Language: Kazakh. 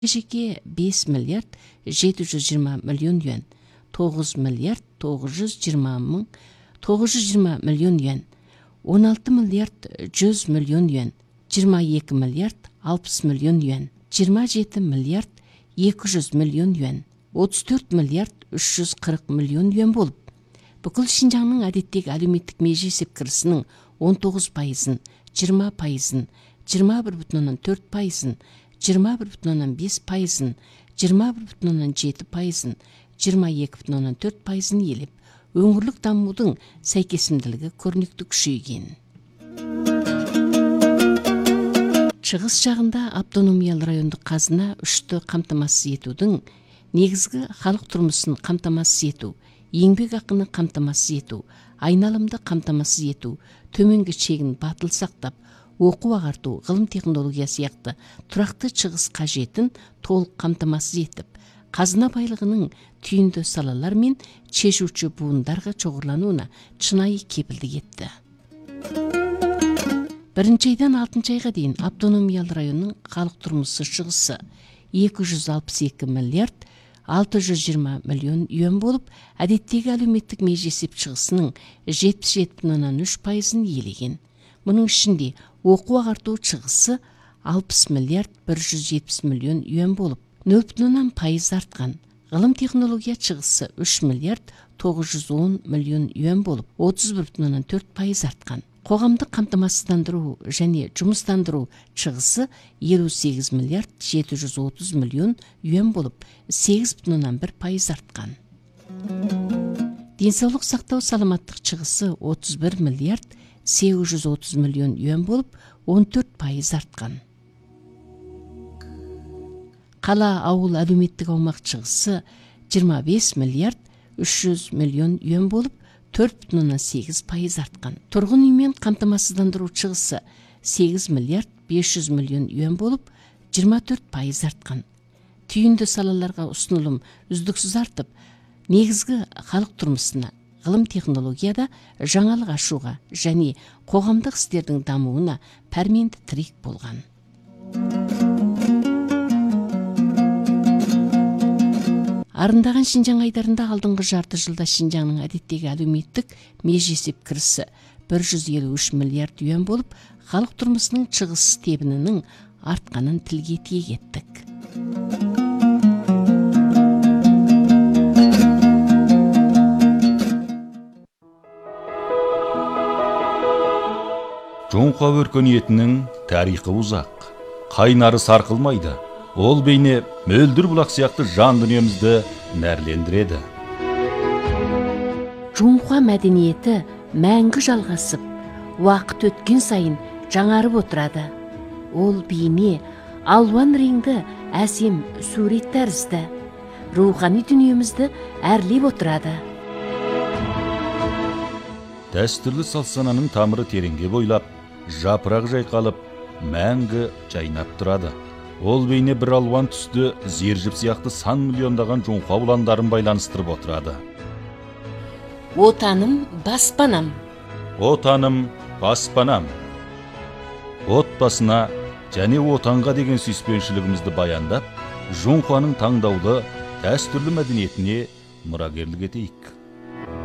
Жеке 5 миллиард 720 миллион юан, 9 миллиард 920 миллион юан, 16 миллиард 100 миллион юан, 22 миллиард 60 миллион юан, 27 миллиард 200 миллион юан, 34 миллиард 340 миллион юан болып, бүкіл Шинжаңның әдеттегі әлеуметтік меже есеп кірісінің 19%-ын, 20%-ын, 21,4%-ын, 21,5%-ын, 21,7%-ын, 22,4%-ын елеп, өңірлік дамудың сәйкесімділігі көрнекті күшейген. Шығыс жағында автономиялы райондық қазына үшті қамтамасыз етудің негізгі халық тұрмысын қамтамасыз ету, еңбек ақыны қамтамасыз ету, айналымды қамтамасыз ету, төменгі шегін батыл сақтап, оқу ағарту, ғылым технология сияқты тұрақты шығыс қажетін толық қамтамасыз етіп, қазына байлығының түйінді салалар мен шешуші буындарға шоғырлануына шынайы кепілдік етті. 1 айдан 6 айға дейін автономиялы районның халық тұрмысы шығысы 262 миллиард 620 миллион юан болып, әдеттегі әлеуметтік меже есеп шығысының 77,3%-ын иелеген. Мұның ішінде оқу ағарту шығысы 60 миллиард 170 миллион юан болып, 0,5% артқан. Ғылым технология шығысы 3 миллиард 910 миллион юан болып, 31,4% артқан. Қоғамдық қамтамасыздандыру және жұмыстандыру шығысы 58 миллиард 730 миллион юан болып, 8,1% артқан. Денсаулық сақтау саламаттық шығысы 31 миллиард 830 миллион юан болып, 14% артқан. Қала ауыл әлеуметтік аумақ шығысы 25 миллиард 300 миллион юан болып, 4,8% артқан. Тұрғын үймен қамтамасыздандыру шығысы 8 миллиард 500 миллион юан болып, 24% артқан. Түйінді салаларға ұсынылым үздіксіз артып, негізгі халық тұрмысына, ғылым технологияда жаңалық ашуға және қоғамдық істердің дамуына пәрменді тірек болған. Арындаған Шинжаң айдарында алдыңғы жарты жылда Шинжаңның әдеттегі әлеуметтік меже есеп кірісі 153 миллиард юан болып, халық тұрмысының шығыс тебінінің артқанын тілге тиек еттік. Жоңқа өркениетінің тарихы ұзақ, қайнары сарқылмайды. Ол бейне мөлдір бұлақ сияқты жан дүниемізді нәрлендіреді. Жоңқа мәдениеті мәңгі жалғасып, уақыт өткен сайын жаңарып отырады. Ол бейне алуан реңді әсем сурет тәрізді, рухани дүниемізді әрлеп отырады. Дәстүрлі салт-сананың тамыры тереңге бойлап, жапырақ жайқалып, мәңгі жайнап тұрады. Ол бейне бір алуан түсті зержіп сияқты сан миллиондаған жоңқа ұландарын байланыстырып отырады. Отаным баспанам. Отаным баспанам. Отбасына және отанға деген сүйіспеншілігімізді баяндап, жоңқаның таңдаулы дәстүрлі мәдениетіне мұрагерлік етейік.